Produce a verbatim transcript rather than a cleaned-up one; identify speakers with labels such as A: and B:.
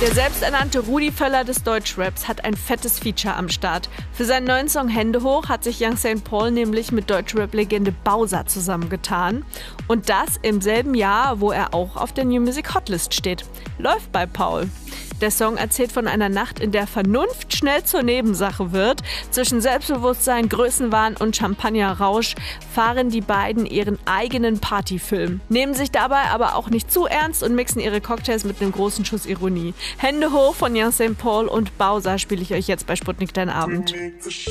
A: Der selbsternannte Rudi Völler des Deutschraps hat ein fettes Feature am Start. Für seinen neuen Song Hände hoch hat sich Young Saint Paul nämlich mit Deutschrap-Legende Bowser zusammengetan. Und das im selben Jahr, wo er auch auf der New Music Hotlist steht. Läuft bei Paul. Der Song erzählt von einer Nacht, in der Vernunft schnell zur Nebensache wird. Zwischen Selbstbewusstsein, Größenwahn und Champagnerrausch fahren die beiden ihren eigenen Partyfilm. Nehmen sich dabei aber auch nicht zu ernst und mixen ihre Cocktails mit einem großen Schuss Ironie. Hände hoch von Young Saint Paul und Bowser spiele ich euch jetzt bei Sputnik dein Abend.